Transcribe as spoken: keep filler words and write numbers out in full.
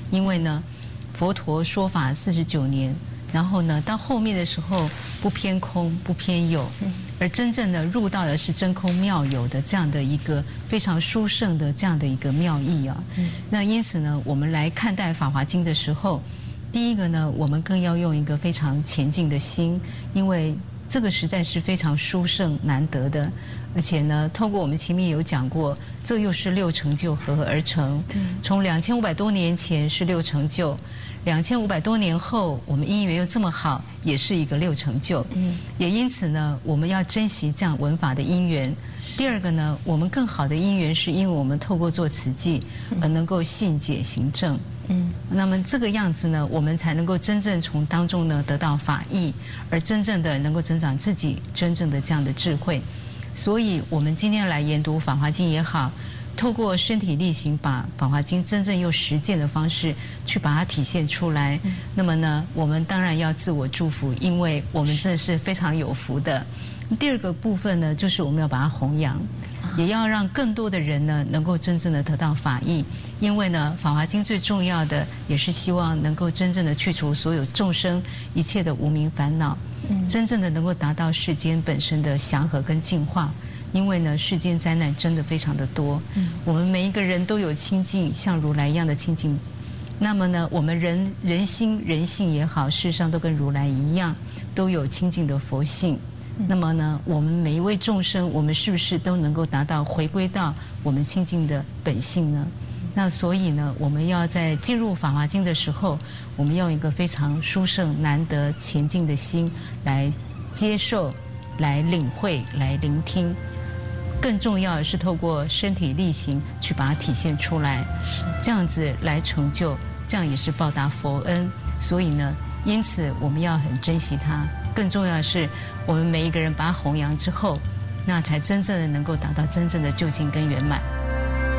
因为呢，佛陀说法四十九年，然后呢，到后面的时候不偏空不偏有，而真正的入到的是真空妙有的这样的一个非常殊胜的这样的一个妙义啊。那因此呢，我们来看待《法华经》的时候，第一个呢，我们更要用一个非常前进的心，因为这个时代是非常殊胜难得的，而且呢，透过我们前面有讲过，这又是六成就合合而成。从两千五百多年前是六成就，两千五百多年后我们因缘又这么好，也是一个六成就。嗯，也因此呢，我们要珍惜这样闻法的因缘。第二个呢，我们更好的因缘是因为我们透过做慈济，而能够信解行证。嗯，那么这个样子呢，我们才能够真正从当中呢得到法益，而真正的能够增长自己真正的这样的智慧。所以，我们今天来研读《法华经》也好，透过身体力行，把《法华经》真正用实践的方式去把它体现出来。那么呢，我们当然要自我祝福，因为我们真的是非常有福的。第二个部分呢，就是我们要把它弘扬，也要让更多的人呢能够真正的得到法益。因为呢，《法华经》最重要的也是希望能够真正的去除所有众生一切的无明烦恼，真正的能够达到世间本身的祥和跟净化。因为呢，世间灾难真的非常的多，我们每一个人都有清净，像如来一样的清净。那么呢，我们人人心人性也好，事实上都跟如来一样，都有清净的佛性。那么呢，我们每一位众生，我们是不是都能够达到回归到我们清净的本性呢？那所以呢，我们要在进入《法华经》的时候，我们要用一个非常殊胜难得前进的心来接受、来领会、来聆听。更重要的是透过身体力行去把它体现出来，这样子来成就，这样也是报答佛恩。所以呢，因此我们要很珍惜它。更重要的是，我们每一个人把它弘扬之后，那才真正的能够达到真正的究竟跟圆满。